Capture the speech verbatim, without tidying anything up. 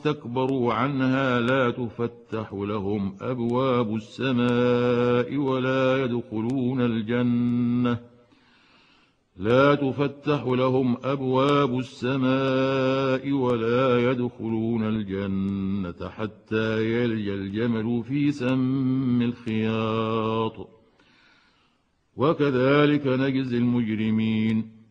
واستكبروا عنها لا تفتح لهم أبواب السماء ولا يدخلون الجنة لا تفتح لهم أبواب السماء ولا يدخلون الجنة حتى يلج الجمل في سم الخياط وكذلك نجزي المجرمين